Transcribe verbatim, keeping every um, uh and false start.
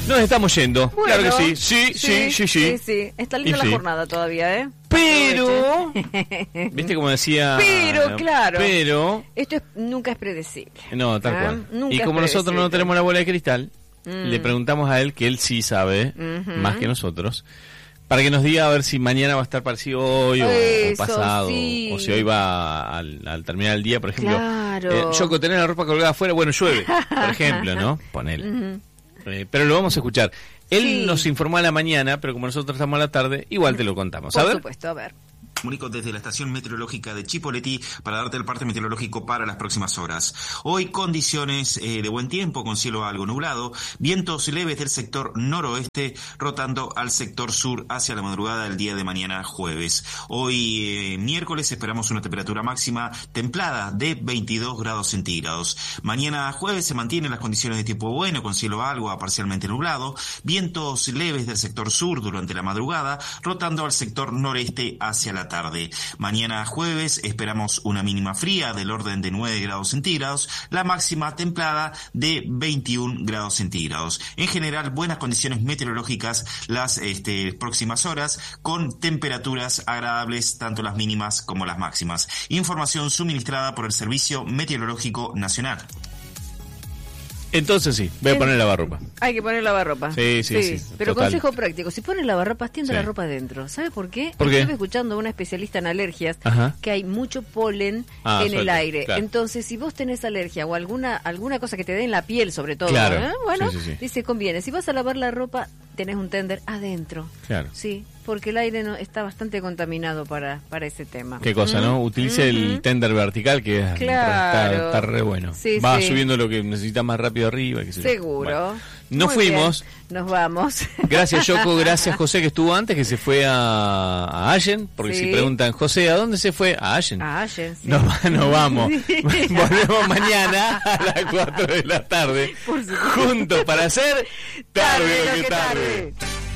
Nos estamos yendo. Bueno, claro que sí. Sí, sí, sí, sí. sí, sí. Está linda Y la sí. jornada todavía, ¿eh? Pero, viste como decía. Pero, claro. Pero, Esto es, nunca es predecible. no, tal ¿Ah? cual. Nunca Y es como nosotros no predecible. tenemos la bola de cristal, Mm. le preguntamos a él, que él sí sabe, Ujú. más que nosotros, para que nos diga a ver si mañana va a estar parecido hoy o, o Eso, pasado, sí. o si hoy va al, al terminar el día, por ejemplo. Claro. Eh, Yoko, tener la ropa colgada afuera, bueno, llueve, por ejemplo, ¿no? Ponele. Ujú. Eh, pero lo vamos a escuchar. Él Sí. nos informó a la mañana, pero como nosotros estamos a la tarde, igual te lo contamos. A Por ver. supuesto, a ver. Comunico desde la estación meteorológica de Chipoleti para darte el parte meteorológico para las próximas horas. Hoy condiciones eh, de buen tiempo con cielo algo nublado, vientos leves del sector noroeste rotando al sector sur hacia la madrugada del día de mañana jueves. Hoy eh, miércoles esperamos una temperatura máxima templada de veintidós grados centígrados. Mañana jueves se mantienen las condiciones de tiempo bueno con cielo algo a parcialmente nublado, vientos leves del sector sur durante la madrugada rotando al sector noreste hacia la tarde. Mañana jueves esperamos una mínima fría del orden de nueve grados centígrados, la máxima templada de veintiún grados centígrados. En general, buenas condiciones meteorológicas las este, próximas horas, con temperaturas agradables tanto las mínimas como las máximas. Información suministrada por el Servicio Meteorológico Nacional. Entonces sí, voy a Es- poner lavarropa. Hay que poner lavarropa. Sí, sí, sí, Pero total. consejo práctico, si pones lavarropa, tiende Sí. la ropa adentro. ¿Sabe por qué? ¿Por qué? Estuve escuchando a una especialista en alergias Ajá. que hay mucho polen Ah, en el suelto, aire. claro. Entonces, si vos tenés alergia o alguna alguna cosa que te dé en la piel, sobre todo, Claro. ¿eh? bueno, Sí, sí, sí. dice, conviene. Si vas a lavar la ropa, tenés un tender adentro. Claro. Sí, porque el aire no está bastante contaminado para, para ese tema. Qué cosa, ¿no? Utilice el Ujú. tender vertical, que es- Claro. está, está re bueno. Sí, Va sí. subiendo lo que necesita más rápido arriba. Qué sé yo. Seguro. Bueno, nos Muy fuimos. bien, nos vamos. Gracias, Yoko. Gracias, José, que estuvo antes, que se fue a, a Allen. Porque Sí. si preguntan, José, ¿a dónde se fue? A Allen. Ah, ayer, sí. Nos, va- nos vamos. Sí. Volvemos mañana a las cuatro de la tarde. Por supuesto. Juntos para hacer Tarde Tarde lo lo que que tarde. tarde.